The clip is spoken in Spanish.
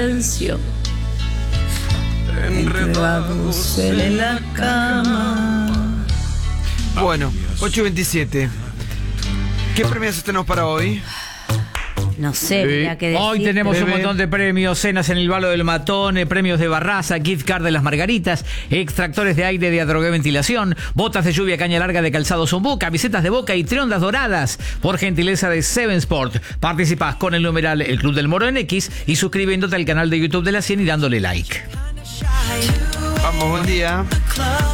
silencio, enredados en la cama. Bueno, 8:27. ¿Qué premios tenemos para hoy? No sé, mira qué decir. Hoy tenemos un Bebé. montón de premios: cenas en el Balo del Matón, premios de Barraza, gift card de las Margaritas, extractores de aire de Adrogué Ventilación, botas de lluvia caña larga de Calzado Zombú, camisetas de Boca y triondas doradas por gentileza de Seven Sport. Participás con el numeral El Club del Moro en X y suscribiéndote al canal de YouTube de La 100 y dándole like. Vamos, buen día.